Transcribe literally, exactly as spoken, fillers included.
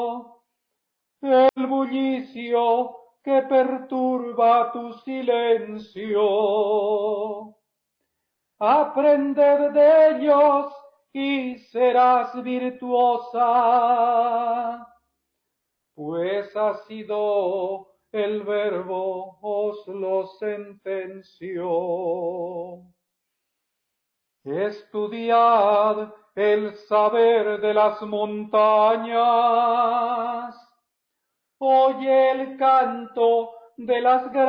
el bullicio que perturba tu silencio. Aprended de ellos y serás virtuosa, pues ha sido el verbo os lo sentenció. Estudiad el saber de las montañas, oye el canto de las